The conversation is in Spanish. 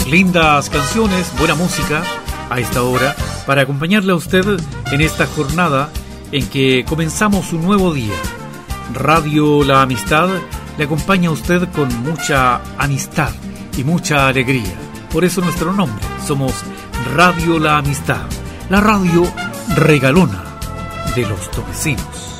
lindas canciones, buena música a esta hora para acompañarle a usted en esta jornada en que comenzamos un nuevo día. Radio La Amistad le acompaña a usted con mucha amistad y mucha alegría. Por eso nuestro nombre, somos Radio La Amistad, la radio regalona de los Tomecinos.